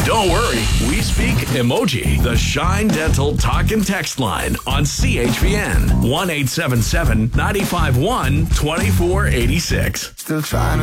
Don't worry, we speak emoji. The Shine Dental Talk and Text line on CHVN 1-877-951-2486. Still trying